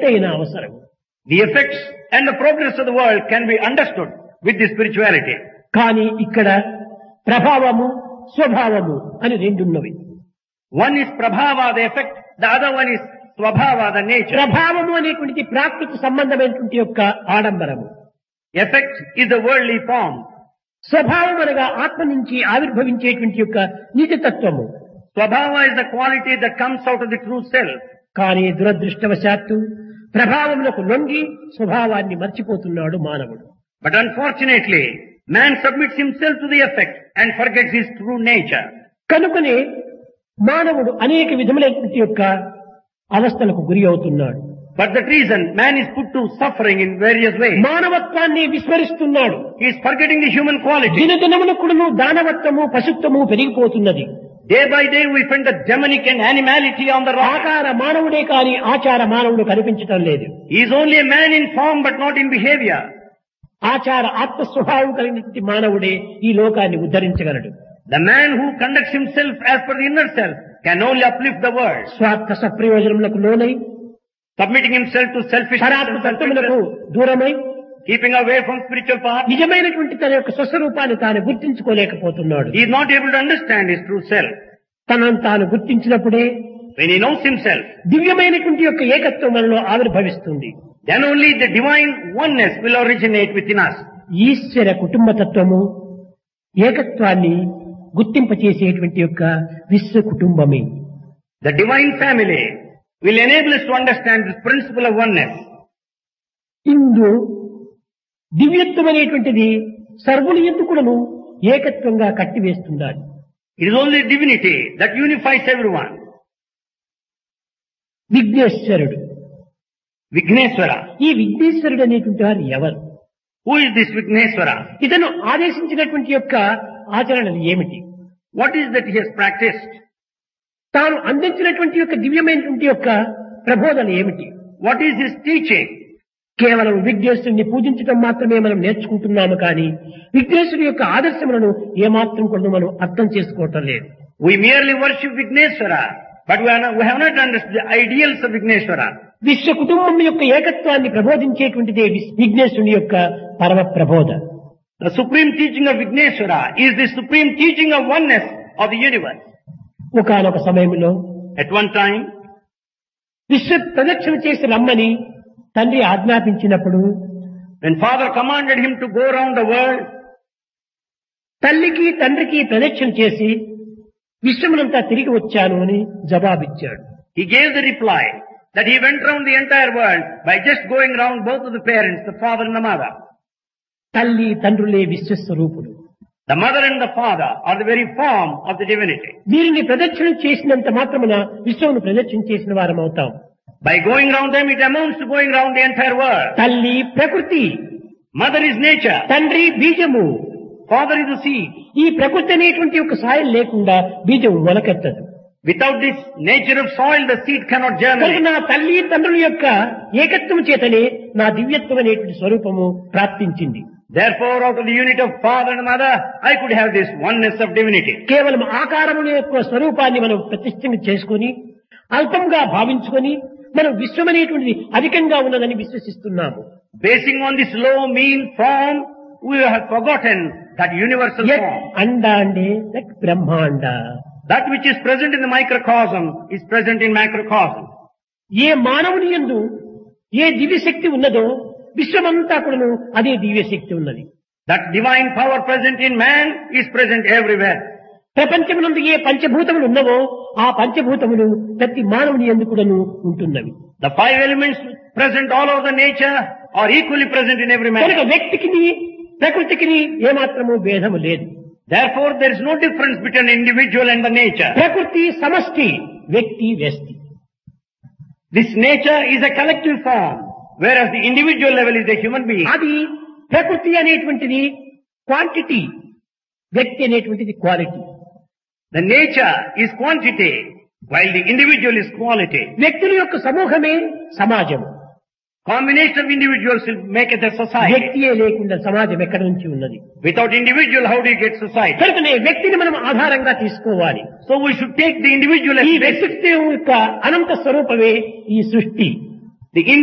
ఎంతైనా అవసరం. The effects and the progress of the world can be understood with the spirituality. కానీ ఇక్కడ ప్రభావము స్వభావము అని రెండున్నవి. One is prabhava, the effect, the other one is swabhava, the nature. ప్రభావము అనేటువంటిది ప్రాకృతి సంబంధమైనటువంటి యొక్క ఆడంబరము. Effect is the worldly form. స్వభావం అనగా ఆత్మ నుంచి ఆవిర్భవించేటువంటి యొక్క నిజతత్వము. Swabhava is the quality that comes out of the true self. కానీ దురదృష్టవశాత్తు ప్రభావములకు లొంగి స్వభావాన్ని మర్చిపోతున్నాడు మానవుడు. But unfortunately, man submits himself to the effect and forgets his true nature. కనుకనే మానవుడు అనేక విధములైనటువంటి యొక్క అవస్థలకు గురి అవుతున్నాడు. For that reason, man is put to suffering in various ways. మానవత్వాన్ని విస్మరిస్తున్నాడు. He is forgetting the human quality. దినదినమునకును దానవత్వము పశుత్వము పెరిగిపోతున్నది. Day by day we find the demonic and animality on the rock. ఆకార మానవుడే కాని ఆచార మానవుడు కనిపించటం లేదు. He is only a man in form but not in behavior. ఆచార ఆత్మస్వభావం కలిగినటువంటి మానవుడే ఈ లోకాన్ని ఉద్ధరించగలడు. The man who conducts himself as per the inner self can only uplift the world. స్వార్థ సప్రయోజనములకు లోనై Submitting himself to selfish పరాత్మ తత్వములకు దూరమై keeping away from spiritual path. నిజమైనటువంటి తన యొక్క స్వస్వరూపాన్ని తాను గుర్తించుకోలేకపోతున్నాడు. He is not able to understand his true self. తనను తాను గుర్తించినప్పుడే When he knows himself, దివ్యమైనటువంటి యొక్క ఏకత్వం మనలో ఆవిర్భవిస్తుంది. then only the divine oneness will originate within us. ఈశ్వర కుటుంబ తత్వము ఏకత్వాన్ని గుర్తింపచేసేటువంటి యొక్క విశ్వ కుటుంబమే. The divine family will enable us to understand this principle of oneness. ఇందు దివ్యత్వం అనేటువంటిది సర్వుల యందు కూడాను ఏకత్వంగా కట్టివేస్తుండాలి. It is only divinity that unifies everyone. విఘ్నేశ్వరుడు, Vigneswara. ఈ విఘ్నేశ్వరుడు అనేటువంటి వారు ఎవరు? Who is this Vigneswara? ఇతను ఆదేశించినటువంటి యొక్క ఆచరణలు ఏమిటి? What is that he has practiced? తాను అందించినటువంటి యొక్క దివ్యమైనటువంటి యొక్క ప్రబోధన ఏమిటి? What is his teaching? కేవలం విఘ్నేశ్వరుని పూజించడం మాత్రమే మనం నేర్చుకుంటున్నాము కానీ విఘ్నేశ్వరుని యొక్క ఆదర్శములను ఏమాత్రం కూడా మనం అర్థం చేసుకోవటం లేదు. We merely worship Vigneswara, but we have not understood the ideals of Vigneswara. విశ్వ కుటుంబం యొక్క ఏకత్వాన్ని ప్రబోధించేటువంటిదే విఘ్నేశ్వరుని యొక్క పరమ ప్రబోధ. The supreme teaching of Vigneswara is the supreme teaching of oneness of the universe. ఒకానొక సమయంలో At one time, విశ్వ ప్రదక్షిణ చేసి రమ్మని తండ్రి ఆజ్ఞాపించినప్పుడు when father commanded him to go around the world, తల్లికి తండ్రికి ప్రదక్షిణ చేసి విశ్వమునంతా తిరిగి వచ్చాను అని జవాబిచ్చాడు. he gave the reply that he went around the entire world by just going around both of the parents, the father and the mother. తల్లి తండ్రులే విశ్వస్వరూపుడు. The mother and the father are the very form of the divinity. వీరిని ప్రదక్షిణ చేసినంత మాత్రమున విశ్వమును ప్రదక్షిణ చేసిన వారం అవుతాం. By going around them, it amounts to going around the entire world. తల్లి ప్రకృతి, Mother is nature. తండ్రి బీజము. Father is the seed. ఈ ప్రకృతి అనేటువంటి ఒక సాయం లేకుండా బీజం మొలకెత్తదు. Without this nature of soil, the seed cannot కనుక germinate. నా తల్లి తండ్రుల యొక్క ఏకత్వం చేతనే నా దివ్యత్వం అనేటువంటి స్వరూపము ప్రాప్తించింది. Therefore, out of the unit of father and mother, I could have this oneness of divinity. కేవలం ఆకారముల యొక్క స్వరూపాన్ని మనం ప్రతిష్ఠ చేసుకొని అల్పంగా భావించుకొని మనం విశ్వం అనేటువంటిది అధికంగా ఉన్నదని విశ్వసిస్తున్నాము. Basing on this low, mean form, we have forgotten that universal యత్ form. అండాండే యత్ బ్రహ్మాండ. That which is present in the microcosm is present in macrocosm. ఏ మానవుని యందు ఏ దివ్యశక్తి ఉన్నదో విశ్వమంతా కూడాను అదే దివ్యశక్తి ఉన్నది. That divine power present in man is present everywhere. ప్రపంచమునందు ఏ పంచభూతములు ఉన్నవో ఆ పంచభూతములు ప్రతి మానవుని యందు కూడాను ఉంటున్నవి. The five elements present all over the nature are equally present in every man. కనుక వ్యక్తికి ప్రకృతికి ఏమాత్రము భేదము లేదు. Therefore, there is no difference between the individual and the nature. ప్రకృతి సమష్టి, వ్యక్తి వ్యష్టి. This nature is a collective form, whereas the individual level is a human being. అది ప్రకృతి అనేటువంటిది క్వాంటిటీ, వ్యక్తి అనేటువంటిది quality. The nature is quantity, while the individual is quality. వ్యక్తుల యొక్క సమూహమే సమాజం. Combination of individuals will make it a society. వ్యక్తియే లేకుండా సమాజం ఎక్కడి నుంచి ఉన్నది? Without individual, how do you get society? కనుకనే వ్యక్తిని మనం ఆధారంగా తీసుకోవాలి. So we should take the individual as ఈ basic. వ్యక్తిత్వం యొక్క అనంత స్వరూపమే ఈ సృష్టి. The